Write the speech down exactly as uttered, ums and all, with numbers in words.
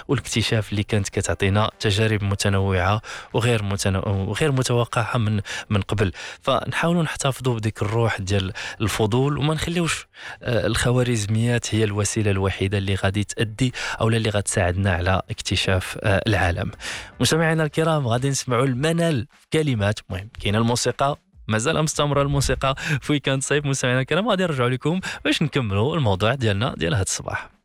والاكتشاف اللي كانت كتعطينا تجارب متنوعة وغير متنو... وغير متوقعة من من قبل. فنحاولوا نحتفظوا بديك الروح ديال الفضول وما نخليوش الخوارزميات هي الوسيلة الوحيدة اللي غادي تأدي أو اللي غتساعدنا على اكتشاف العالم. مستمعينا الكرام، غادي نسمعوا المنال في كلمات مهم. كاينه الموسيقى مازال مستمره، الموسيقى في ويكاند صيف. مستمعينا الكرام غادي نرجعوا لكم باش نكملوا الموضوع ديالنا ديال هذا الصباح.